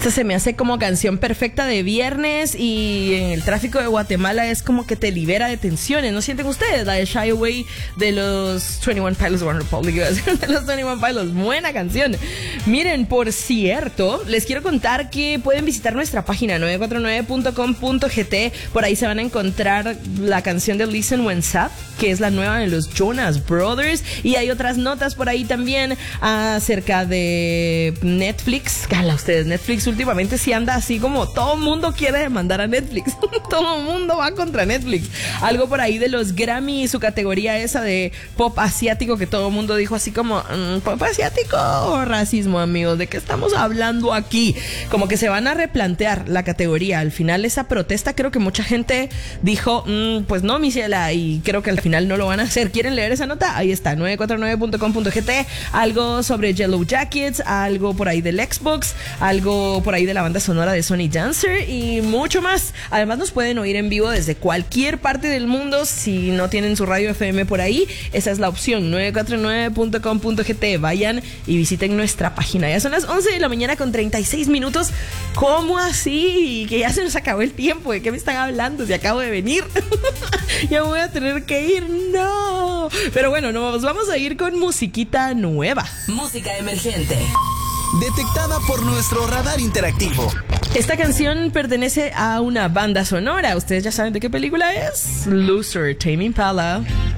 Esta se me hace como canción perfecta de viernes y en el tráfico de Guatemala es como que te libera de tensiones. ¿No sienten ustedes? La de Shy Away de los 21 Pilots, One Republic, de los 21 Pilots. Buena canción. Miren, por cierto, les quiero contar que pueden visitar nuestra página 949.com.gt. Por ahí se van a encontrar la canción de Listen When Sad, que es la nueva de los Jonas Brothers. Y hay otras notas por ahí también acerca de Netflix. Cala ustedes, Netflix últimamente sí anda así como todo el mundo quiere demandar a Netflix. Todo el mundo va contra Netflix. Algo por ahí de los Grammy y su categoría esa de pop asiático que todo el mundo dijo así como pop asiático o racismo, amigos. ¿De qué estamos hablando aquí? Como que se van a replantear la categoría. Al final esa protesta creo que mucha gente dijo pues no, mi ciela, y creo que al final no lo van a hacer. ¿Quieren leer esa nota? Ahí está, 949.com.gt. Algo sobre Yellow Jackets, algo por ahí del Xbox, algo por ahí de la banda sonora de Sony Dancer y mucho más. Además nos pueden oír en vivo desde cualquier parte del mundo. Si no tienen su radio FM por ahí, esa es la opción, 949.com.gt. Vayan y visiten nuestra página. Ya son las 11 de la mañana con 36 minutos. ¿Cómo así? Que ya se nos acabó el tiempo. ¿De qué me están hablando? Si acabo de venir. Ya me voy a tener que ir. No. Pero bueno, nos vamos a ir con musiquita nueva. Música emergente. Detectada por nuestro radar interactivo. Esta canción pertenece a una banda sonora. Ustedes ya saben de qué película es. Loser, Tame Impala.